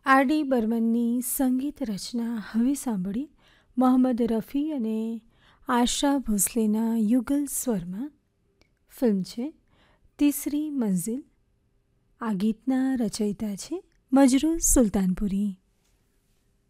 આર.ડી. બર્મનની સંગીત રચના હવે સાંભળી મોહમ્મદ રફી અને આશા ભોસલેના યુગલ સ્વરમાં. ફિલ્મ છે તીસરી મંઝિલ. આ ગીતના રચયિતા છે મજરૂ સુલતાનપુરી.